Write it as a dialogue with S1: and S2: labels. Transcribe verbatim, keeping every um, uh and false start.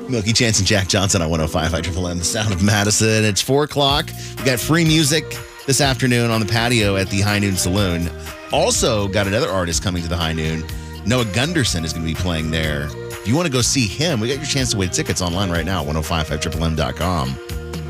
S1: Milky Chance and Jack Johnson on one oh five point five Triple M, the sound of Madison. It's four o'clock. We got free music this afternoon on the patio at the High Noon Saloon. Also got another artist coming to the High Noon. Noah Gunderson is going to be playing there. If you want to go see him, we got your chance to win tickets online right now at one oh five point five triple M dot com.